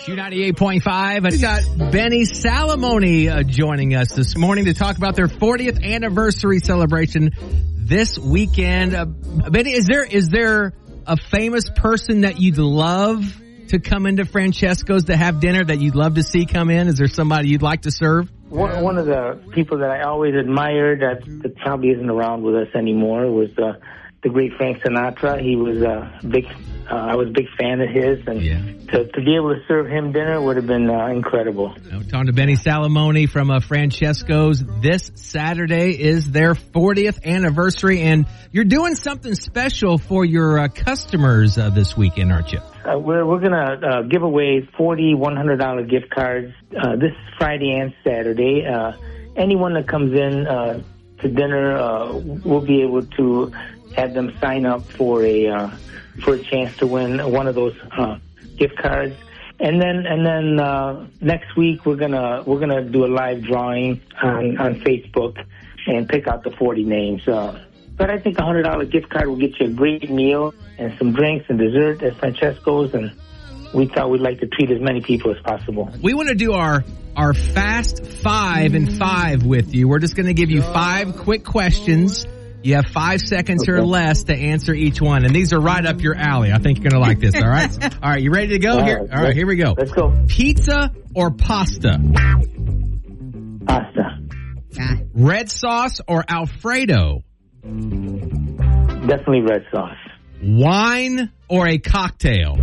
Q98.5. I got Benny Salamone joining us this morning to talk about their 40th anniversary celebration this weekend. Benny, is there a famous person that you'd love to come into Francesco's to have dinner that you'd love to see come in? Is there somebody you'd like to serve? One of the people that I always admired that probably isn't around with us anymore was the great Frank Sinatra. He was I was a big fan of his, and to be able to serve him dinner would have been incredible. I'm talking to Benny Salamone from Francesco's. This Saturday is their 40th anniversary, and you're doing something special for your customers this weekend, aren't you? We're going to give away 40 $100 gift cards this Friday and Saturday. Anyone that comes in to dinner, we'll be able to have them sign up for a chance to win one of those gift cards. And then next week we're gonna do a live drawing on Facebook and pick out the 40 names. But I think a $100 gift card will get you a great meal and some drinks and dessert at Francesco's, and we thought we'd like to treat as many people as possible. We want to do our fast 5 and 5 with you. We're just going to give you 5 quick questions. You have 5 seconds or less to answer each one, and these are right up your alley. I think you're going to like this, all right? All right, you ready to go? All right, here we go. Let's go. Pizza or pasta? Pasta. Red sauce or Alfredo? Definitely red sauce. Wine or a cocktail?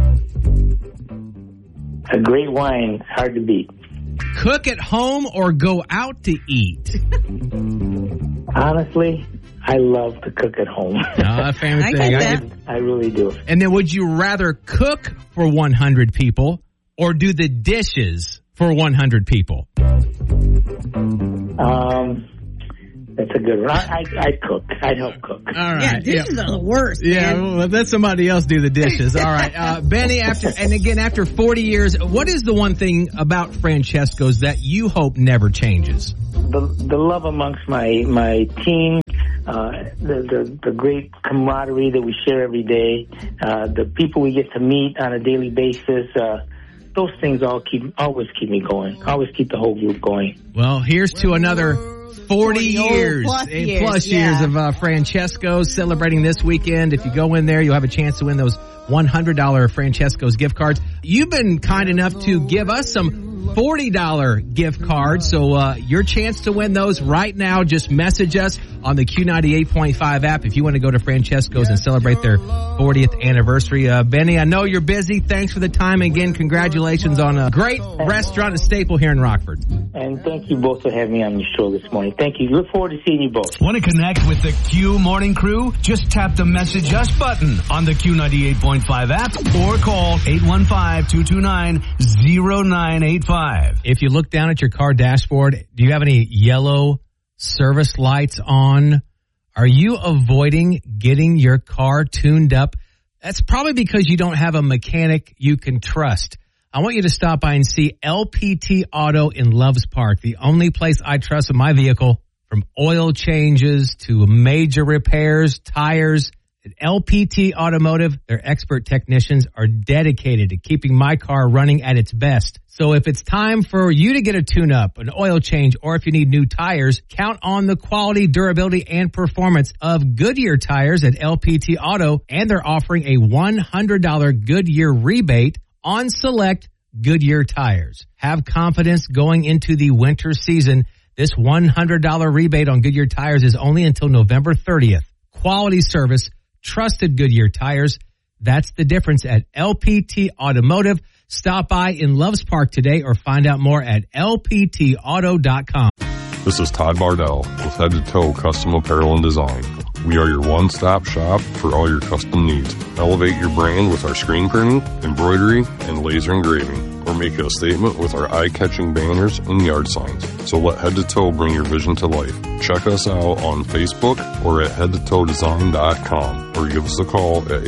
A great wine, hard to beat. Cook at home or go out to eat? Honestly, I love to cook at home. Family thing. I really do. And then would you rather cook for 100 people or do the dishes for 100 people? That's a good one. I'd cook. I'd help cook. All right. Yeah, dishes are the worst. Yeah, man. well, let somebody else do the dishes. All right. Benny, after 40 years, what is the one thing about Francesco's that you hope never changes? The love amongst my team, the great camaraderie that we share every day, the people we get to meet on a daily basis, those things always keep me going, always keep the whole group going. Well, here's to another 40 years plus years of Francesco's celebrating this weekend. If you go in there, you'll have a chance to win those $100 Francesco's gift cards. You've been kind enough to give us some $40 gift cards, so your chance to win those right now, just message us on the Q98.5 app if you want to go to Francesco's and celebrate their 40th anniversary. Benny, I know you're busy. Thanks for the time. Again, congratulations on a great restaurant and staple here in Rockford. And thank you both for having me on your show this morning. Thank you. Look forward to seeing you both. Want to connect with the Q Morning Crew? Just tap the Message Us button on the Q98.5 app or call 815-229-0985. If you look down at your car dashboard, do you have any yellow service lights on? Are you avoiding getting your car tuned up? That's probably because you don't have a mechanic you can trust. I want you to stop by and see LPT Auto in Loves Park, the only place I trust with my vehicle, from oil changes to major repairs, tires. At LPT Automotive, their expert technicians are dedicated to keeping my car running at its best. So if it's time for you to get a tune-up, an oil change, or if you need new tires, count on the quality, durability, and performance of Goodyear tires at LPT Auto, and they're offering a $100 Goodyear rebate on select Goodyear tires. Have confidence going into the winter season. This $100 rebate on Goodyear tires is only until November 30th. Quality service, trusted Goodyear tires. That's the difference at LPT Automotive. Stop by in Loves Park today or find out more at lptauto.com. This is Todd Bardell with Head to Toe Custom Apparel and Design. We are your one-stop shop for all your custom needs. Elevate your brand with our screen printing, embroidery, and laser engraving, or make a statement with our eye-catching banners and yard signs. So let Head to Toe bring your vision to life. Check us out on Facebook or at headtotoedesign.com, or give us a call at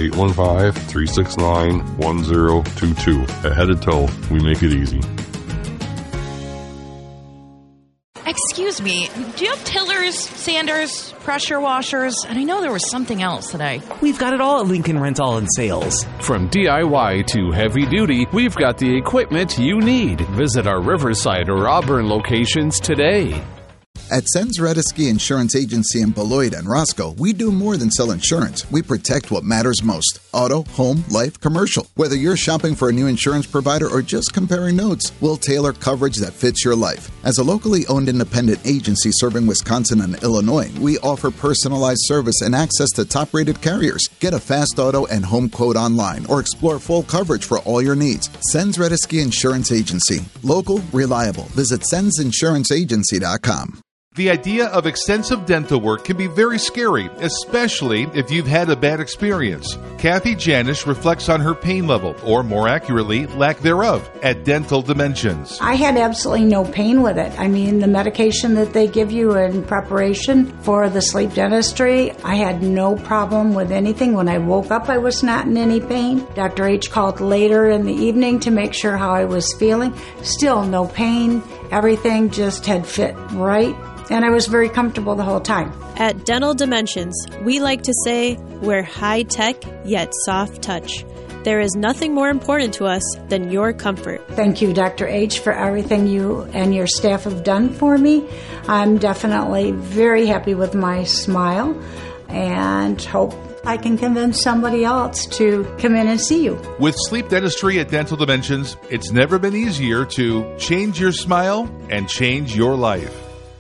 815-369-1022. At Head to Toe, we make it easy. Excuse me, do you have tillers, sanders, pressure washers? And I know there was something else that We've got it all at Lincoln Rental and Sales. From DIY to heavy duty, we've got the equipment you need. Visit our Riverside or Auburn locations today. At Sens Redesky Insurance Agency in Beloit and Roscoe, we do more than sell insurance. We protect what matters most. Auto, home, life, commercial. Whether you're shopping for a new insurance provider or just comparing notes, we'll tailor coverage that fits your life. As a locally owned independent agency serving Wisconsin and Illinois, we offer personalized service and access to top-rated carriers. Get a fast auto and home quote online or explore full coverage for all your needs. Sens Redesky Insurance Agency. Local, reliable. Visit sensinsuranceagency.com. The idea of extensive dental work can be very scary, especially if you've had a bad experience. Kathy Janish reflects on her pain level, or more accurately, lack thereof, at Dental Dimensions. I had absolutely no pain with it. I mean, the medication that they give you in preparation for the sleep dentistry, I had no problem with anything. When I woke up, I was not in any pain. Dr. H called later in the evening to make sure how I was feeling. Still no pain. Everything just had fit right. And I was very comfortable the whole time. At Dental Dimensions, we like to say we're high-tech yet soft touch. There is nothing more important to us than your comfort. Thank you, Dr. H, for everything you and your staff have done for me. I'm definitely very happy with my smile and hope I can convince somebody else to come in and see you. With sleep dentistry at Dental Dimensions, it's never been easier to change your smile and change your life.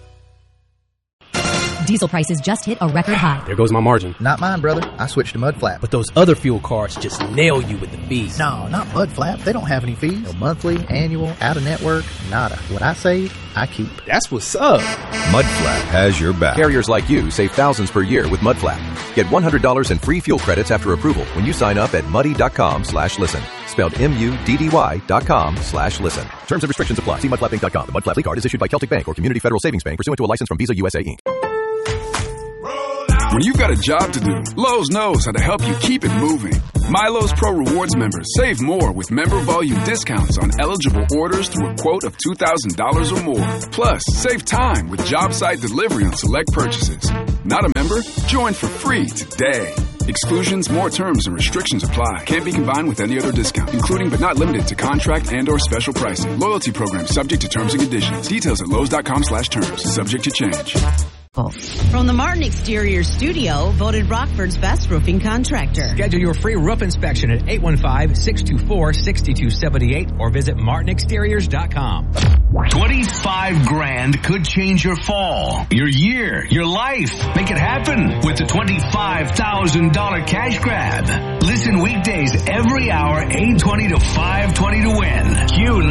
Diesel prices just hit a record high. There goes my margin. Not mine, brother. I switched to Mudflap. But those other fuel cards just nail you with the fees. No, not Mudflap. They don't have any fees. No monthly, annual, out-of-network, nada. What I save, I keep. That's what's up. Mudflap has your back. Carriers like you save thousands per year with Mudflap. Get $100 in free fuel credits after approval when you sign up at muddy.com/listen. Spelled MUDDY.com/listen. Terms and restrictions apply. See mudflapinc.com. The Mudflap card is issued by Celtic Bank or Community Federal Savings Bank pursuant to a license from Visa USA Inc. When you've got a job to do, Lowe's knows how to help you keep it moving. MyLowe's Pro Rewards members save more with member volume discounts on eligible orders through a quote of $2,000 or more. Plus, save time with job site delivery on select purchases. Not a member? Join for free today. Exclusions, more terms, and restrictions apply. Can't be combined with any other discount, including but not limited to contract and or special pricing. Loyalty program subject to terms and conditions. Details at Lowe's.com/terms. Subject to change. From the Martin Exterior Studio, voted Rockford's best roofing contractor. Schedule your free roof inspection at 815-624-6278 or visit martinexteriors.com. 25 grand could change your fall, your year, your life. Make it happen with the $25,000 cash grab. Listen weekdays every hour, 8:20 to 5:20 to win.